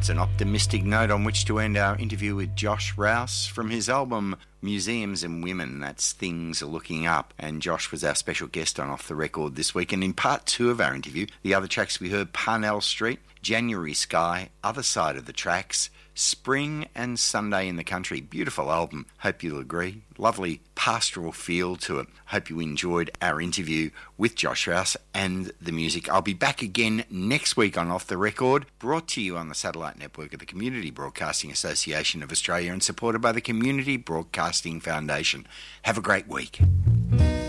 That's an optimistic note on which to end our interview with Josh Rouse from his album Museums and Women. That's Things Are Looking Up. And Josh was our special guest on Off the Record this week. And in part 2 of our interview, the other tracks we heard, Parnell Street, January Sky, Other Side of the Tracks, Spring and Sunday in the Country. Beautiful album. Hope you'll agree. Lovely pastoral feel to it. Hope you enjoyed our interview with Josh Rouse and the music. I'll be back again next week on Off the Record, brought to you on the satellite network of the Community Broadcasting Association of Australia and supported by the Community Broadcasting Foundation. Have a great week.